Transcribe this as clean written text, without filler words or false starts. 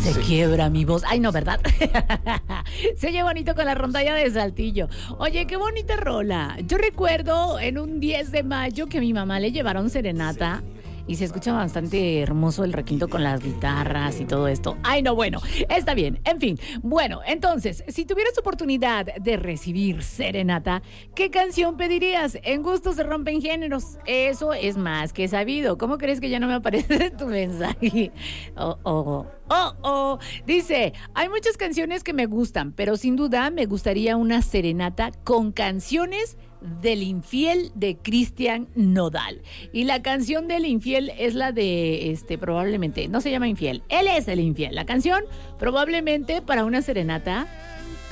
Se quiebra mi voz. Ay, no, ¿verdad? Se oye bonito con la rondalla de Saltillo. Oye, qué bonita rola. Yo recuerdo en un 10 de mayo que a mi mamá le llevaron serenata. Y se escucha bastante hermoso el requinto con las guitarras y todo esto. Ay, no, bueno, está bien. En fin, bueno, entonces, si tuvieras oportunidad de recibir serenata, ¿qué canción pedirías? En Gustos se rompen géneros. Eso es más que sabido. ¿Cómo crees que ya no me aparece tu mensaje? Dice, hay muchas canciones que me gustan, pero sin duda me gustaría una serenata con canciones del infiel de Cristian Nodal. Y la canción del infiel es la de, probablemente, no se llama infiel, él es el infiel. La canción, probablemente para una serenata,